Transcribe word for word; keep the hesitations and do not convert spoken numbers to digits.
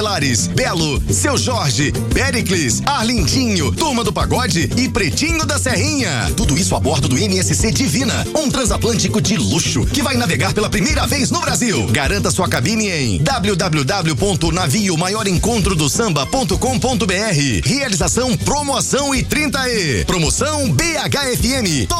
Lares, Belo, Seu Jorge, Pericles, Arlindinho, Turma do Pagode e Pretinho da Serrinha. Tudo isso a bordo do M S C Divina, um transatlântico de luxo que vai navegar pela primeira vez no Brasil. Garanta sua cabine em w w w ponto navio maior encontro do samba ponto com ponto b r. Realização Promoção e trinta E. Promoção B H F M.